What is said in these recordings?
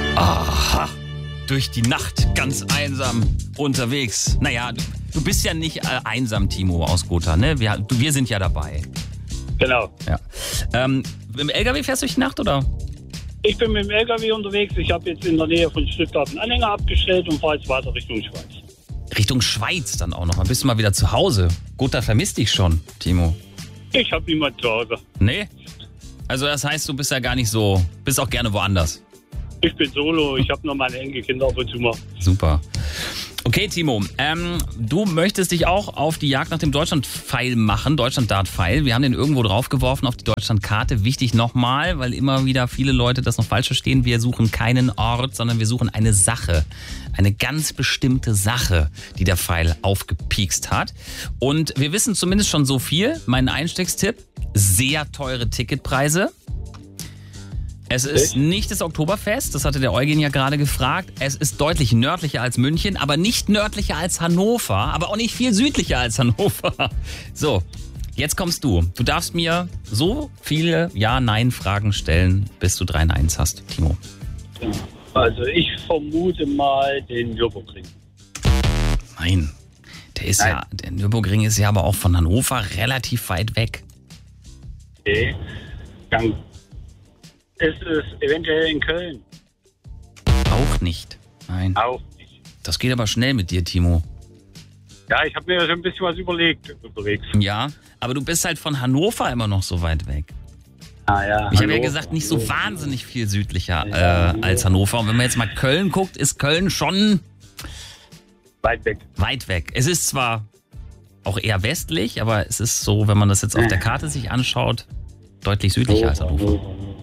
Aha. Durch die Nacht ganz einsam unterwegs. Naja, du bist ja nicht einsam, Timo aus Gotha, ne? Wir sind ja dabei. Genau. Ja. Im LKW fährst du durch die Nacht, oder? Ich bin mit dem LKW unterwegs. Ich habe jetzt in der Nähe von Stuttgart einen Anhänger abgestellt und fahre jetzt weiter Richtung Schweiz. Richtung Schweiz dann auch noch. Dann bist du mal wieder zu Hause. Gotha vermisst dich schon, Timo. Ich habe niemand zu Hause. Nee? Also das heißt, du bist ja gar nicht so, bist auch gerne woanders. Ich bin solo, ich habe nur meine Enkelkinder ab und zu mal. Super. Okay, Timo, du möchtest dich auch auf die Jagd nach dem Deutschland-Pfeil machen, Deutschland-Dart-Pfeil. Wir haben den irgendwo draufgeworfen auf die Deutschland-Karte. Wichtig nochmal, weil immer wieder viele Leute das noch falsch verstehen. Wir suchen keinen Ort, sondern wir suchen eine Sache. Eine ganz bestimmte Sache, die der Pfeil aufgepiekst hat. Und wir wissen zumindest schon so viel. Mein Einstiegstipp, sehr teure Ticketpreise. Es ist nicht das Oktoberfest, das hatte der Eugen ja gerade gefragt. Es ist deutlich nördlicher als München, aber nicht nördlicher als Hannover, aber auch nicht viel südlicher als Hannover. So, jetzt kommst du. Du darfst mir so viele Ja-Nein-Fragen stellen, bis du 3 Neins hast, Timo. Also ich vermute mal den Nürburgring. Nein, der Nürburgring ist ja aber auch von Hannover relativ weit weg. Okay, dann ist es eventuell in Köln. Auch nicht. Nein. Auch nicht. Das geht aber schnell mit dir, Timo. Ja, ich habe mir schon ein bisschen was überlegt unterwegs. Ja, aber du bist halt von Hannover immer noch so weit weg. Ah, ja, Ich habe ja gesagt, nicht so wahnsinnig viel südlicher als Hannover. Und wenn man jetzt mal Köln guckt, ist Köln schon weit weg. Weit weg. Es ist zwar auch eher westlich, aber es ist so, wenn man das jetzt auf der Karte sich anschaut, deutlich südlicher als Hannover.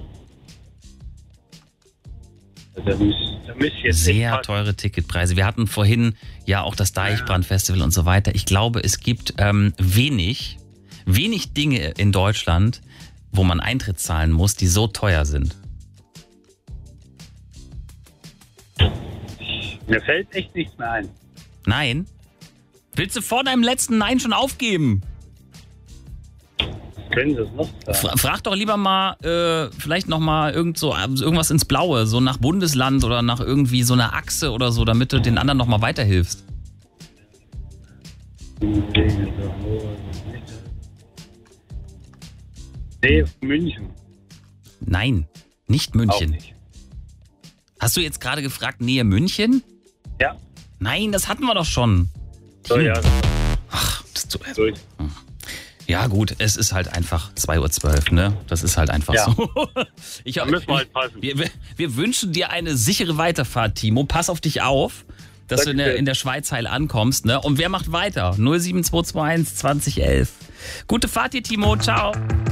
Sehr teure Ticketpreise. Wir hatten vorhin ja auch das Deichbrand-Festival und so weiter. Ich glaube, es gibt wenig Dinge in Deutschland, wo man Eintritt zahlen muss, die so teuer sind. Mir fällt echt nichts mehr ein. Nein? Willst du vor deinem letzten Nein schon aufgeben? Können Sie es noch sagen? Frag doch lieber mal, vielleicht nochmal irgendwas ins Blaue, so nach Bundesland oder nach irgendwie so einer Achse oder so, damit du den anderen nochmal weiterhilfst. Nee, München. Nein, nicht München. Auch nicht. Hast du jetzt gerade gefragt, Nähe München? Ja. Nein, das hatten wir doch schon. So, ja. Ach, das tut mir. Ja gut, es ist halt einfach 2:12 Uhr, ne? Das ist halt einfach so. Da müssen wir halt passen. Wir wünschen dir eine sichere Weiterfahrt, Timo. Pass auf dich auf, dass du in der Schweiz heil ankommst, ne? Und wer macht weiter? 07221 2011. Gute Fahrt dir, Timo. Ciao.